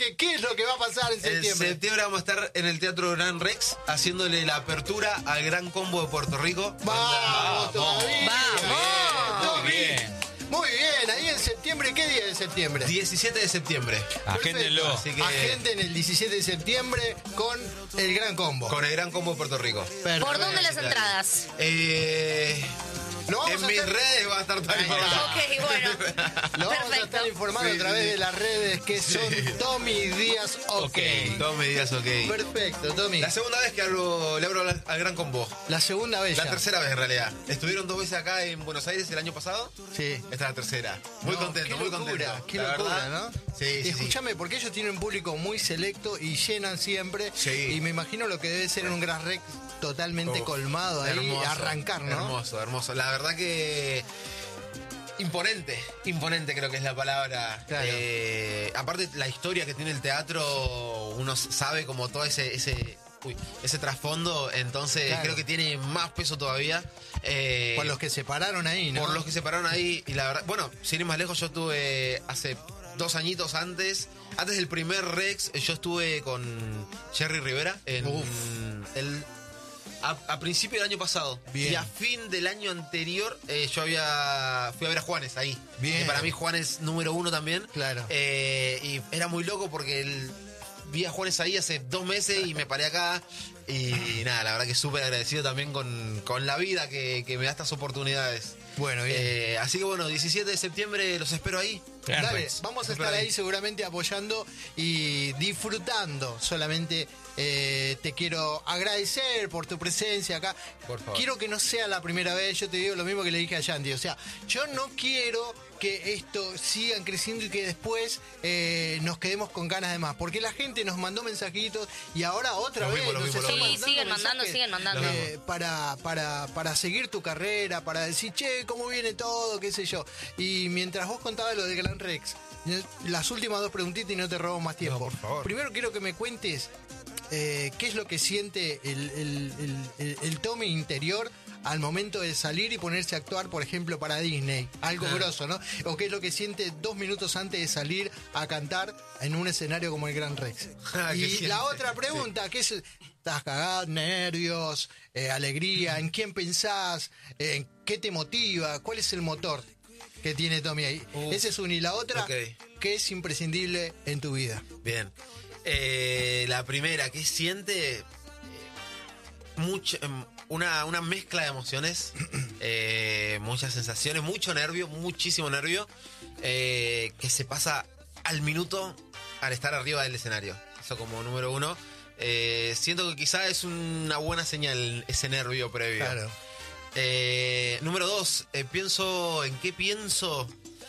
¿Qué es lo que va a pasar en septiembre? En septiembre vamos a estar en el Teatro Gran Rex haciéndole la apertura al Gran Combo de Puerto Rico. ¡Vamos todavía! ¡Vamos! Muy bien. Muy bien, ahí en septiembre, ¿qué día de septiembre? 17 de septiembre. Agéndenlo. Así que Agenden el 17 de septiembre con el Gran Combo. con el Gran Combo de Puerto Rico. Perfecto. ¿Por dónde las entradas? Lo vamos En a mis estar- redes va a estar todo informado. Ok, bueno. Lo vamos a Perfecto. estar informando Sí, a través sí. de las redes que son Tommy Díaz OK. Todos me digas ok. Perfecto, Tommy. La segunda vez que le abro al Gran Combo. La segunda vez La ya. tercera vez en realidad. Estuvieron 2 veces acá en Buenos Aires el año pasado. Sí. Esta es la tercera. Muy No, contento, qué muy locura, contento. Qué La locura, verdad. ¿no? Sí, sí, sí. Escúchame, porque ellos tienen un público muy selecto y llenan siempre. Sí. Y me imagino lo que debe ser en un Gran Rex totalmente Uf, colmado ahí, hermoso, arrancar, ¿no? Hermoso, hermoso. La verdad que imponente creo que es la palabra. Claro. Aparte la historia que tiene el teatro, uno sabe como todo ese trasfondo, entonces Claro. creo que tiene más peso todavía. Por los que se pararon ahí, ¿no? Por los que se pararon ahí, y la verdad, bueno, sin ir más lejos, yo tuve hace 2 añitos antes del primer Rex, yo estuve con Jerry Rivera en Uf. a principio del año pasado. Bien. Y a fin del año anterior yo fui a ver a Juanes ahí. Bien. Que para mí Juanes número 1 también. Claro. Y era muy loco porque vi a Juanes ahí hace 2 meses y me paré acá. Y nada, la verdad que súper agradecido también con la vida que me da estas oportunidades. Bueno, bien. Así que bueno, 17 de septiembre los espero ahí. Gran Dale, Rex. vamos a Espero estar ahí. ahí seguramente apoyando y disfrutando. Solamente te quiero agradecer por tu presencia acá. Por favor. Quiero que no sea la primera vez, yo te digo lo mismo que le dije a Yandy. O sea, yo no quiero que esto sigan creciendo y que después nos quedemos con ganas de más. Porque la gente nos mandó mensajitos y ahora otra Lo vez mismo, lo nos mismo, están lo mismo. Sí, siguen mandando, mensajes, siguen mandando. para seguir tu carrera, para decir, che, ¿cómo viene todo? ¿Qué sé yo? Y mientras vos contabas lo de Gran Rex, las últimas 2 preguntitas y no te robo más tiempo. No, por favor. Primero quiero que me cuentes qué es lo que siente el Tommy interior al momento de salir y ponerse a actuar, por ejemplo, para Disney. Algo grosso, ¿no? O qué es lo que siente 2 minutos antes de salir a cantar en un escenario como el Gran Rex. ¿Qué Y siente? la otra pregunta, ¿qué es? ¿Estás cagado, nervios, alegría? ¿En quién pensás? ¿En qué te motiva? ¿Cuál es el motor que tiene Tommy ahí? Uf. Esa es una. Y la otra, Ok. ¿qué es imprescindible en tu vida? Bien. La primera, ¿qué siente? Una mezcla de emociones, muchas sensaciones, mucho nervio, muchísimo nervio, que se pasa al minuto al estar arriba del escenario. Eso como número 1. Siento que quizá es una buena señal ese nervio previo. Claro. Número 2, pienso, ¿en qué pienso?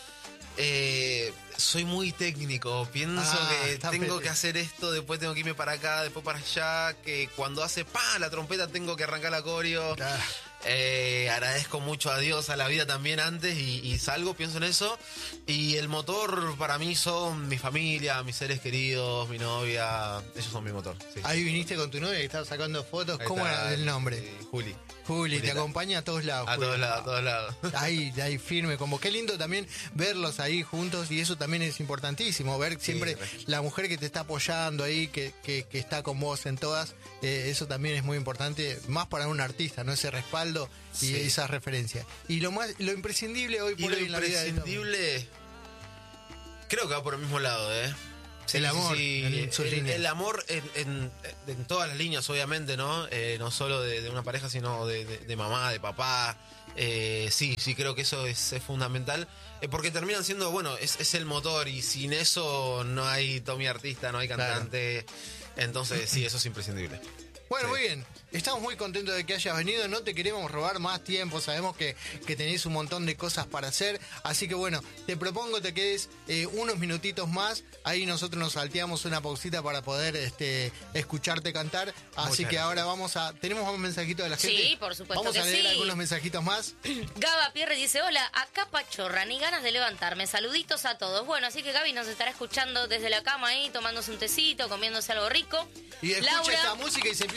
Soy muy técnico, pienso que está tengo pete. que hacer esto, después tengo que irme para acá, después para allá, que cuando hace ¡pa! La trompeta tengo que arrancar la coreo. Claro. Agradezco mucho a Dios, a la vida también antes y salgo, pienso en eso. Y el motor para mí son mi familia, mis seres queridos, mi novia, ellos son mi motor. Sí. Ahí viniste con tu novia que estaba sacando fotos. Ahí ¿Cómo está, era el nombre? Juli. Juli, te Julieta. acompaña a todos lados. A Juli. todos lados, a todos lados. Ahí firme, como qué lindo también verlos ahí juntos y eso también es importantísimo, ver siempre re. la mujer que te está apoyando ahí, que está con vos en todas, eso también es muy importante, más para un artista, ¿no? Ese respaldo y Sí. esa referencia. Y lo imprescindible hoy Y por lo hoy en la vida de Tommy. imprescindible, creo que va por el mismo lado, ¿eh? El amor en sus líneas. El amor en todas las líneas, obviamente, ¿no? No solo de una pareja, sino de mamá, de papá. Sí, creo que eso es fundamental. Porque terminan siendo, bueno, es el motor y sin eso no hay Tommy artista, no hay cantante. Entonces, sí, eso es imprescindible. Bueno, Sí. muy bien. Estamos muy contentos de que hayas venido. No te queremos robar más tiempo. Sabemos que tenés un montón de cosas para hacer. Así que bueno, te propongo te quedes unos minutitos más. Ahí nosotros nos salteamos una pausita para poder escucharte cantar. Así Muchas que gracias. ahora tenemos un mensajito de la gente. Sí, por supuesto Vamos que a leer sí. algunos mensajitos más. Gaba Pierre dice, hola, acá Pachorra, ni ganas de levantarme, saluditos a todos. Bueno, así que Gaby nos estará escuchando desde la cama ahí, tomándose un tecito, comiéndose algo rico. Y escucha Laura, esta música y se empieza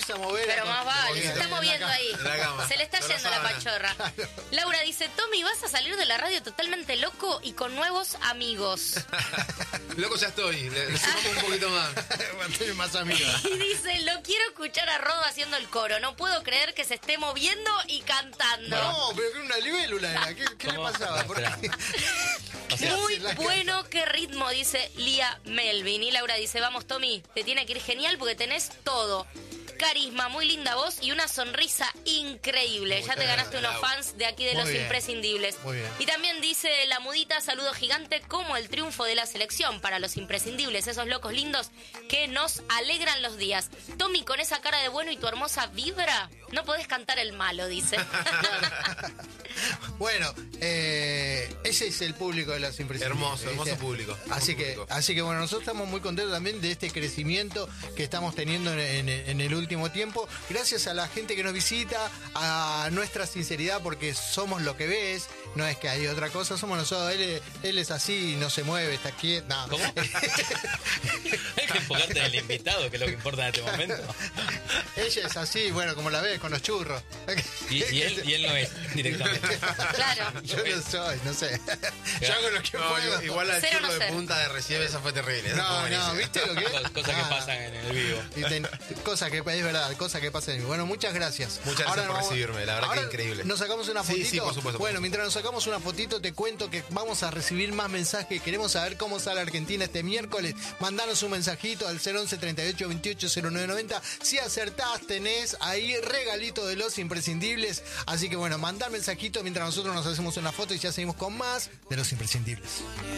empieza a mover. Pero más vale, se está En moviendo ahí. En la cama. Se le está Con la yendo la sábana. pachorra. Laura dice, Tommy, vas a salir de la radio totalmente loco y con nuevos amigos. Loco, ya estoy. Le sumamos un poquito más. Tener más amigos. Y dice, lo quiero escuchar a Rodo haciendo el coro. No puedo creer que se esté moviendo y cantando. No, pero que una libélula era. ¿Qué le ¿Cómo? pasaba? ¿Por Espera. qué? O sea, Muy Sí, la bueno, qué ritmo, dice Lía Melvin. Y Laura dice, vamos Tommy, te tiene que ir genial porque tenés todo. Carisma, muy linda voz y una sonrisa increíble. Ya te ganaste unos fans de aquí de Muy Los bien. Imprescindibles. Muy bien. Y también dice la mudita, saludo gigante como el triunfo de la selección para Los Imprescindibles, esos locos lindos que nos alegran los días. Tommy, con esa cara de bueno y tu hermosa vibra, no podés cantar el malo, dice. Bueno, ese es el público de Los Imprescindibles. Hermoso público. Así que bueno, nosotros estamos muy contentos también de este crecimiento que estamos teniendo en el último tiempo. Gracias a la gente que nos visita, a nuestra sinceridad, porque somos lo que ves, no es que hay otra cosa, somos nosotros. Él es así, no se mueve, está quieto. No. ¿Cómo? Hay que enfocarte en el invitado, que es lo que importa en este momento. Ella es así, bueno, como la ves, con los churros. Y él no es directamente. Claro. Yo no soy, no sé. Yo hago lo que No, puedo. igual al Ser o no churro de ser. punta de recién esa fue terrible. Esa fue No, buenísima. ¿viste lo que es? Cosas que pasan en el vivo. Cosas que es verdad, cosas que pasan. Bueno, muchas gracias. Muchas gracias por nos recibirme, la verdad que ahora increíble. ¿Nos sacamos una Sí, fotito? sí, por supuesto, Bueno, por mientras nos sacamos una fotito, te cuento que vamos a recibir más mensajes. Queremos saber cómo sale Argentina este miércoles. Mandanos un mensajito al 011 38 28 0990. Si acertás, tenés ahí regalito de Los Imprescindibles. Así que bueno, mandar mensajito mientras nosotros nos hacemos una foto y ya seguimos con más de Los Imprescindibles.